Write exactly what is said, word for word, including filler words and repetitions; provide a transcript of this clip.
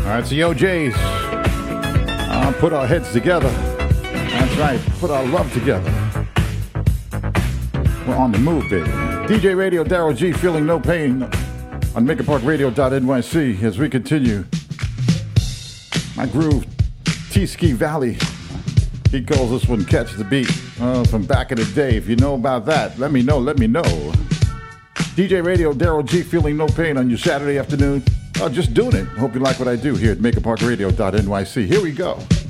All right, it's the O Js. Uh, put our heads together. That's right, put our love together. We're on the move, baby. D J Radio, Daryl G, feeling no pain on maker park radio dot N Y C as we continue. My groove, T-Ski Valley. He calls this one Catch the Beat. Uh, from back in the day. If you know about that, let me know, let me know. D J Radio, Daryl G, feeling no pain on your Saturday afternoon. Uh, just doing it. Hope you like what I do here at maker park radio dot N Y C. Here we go.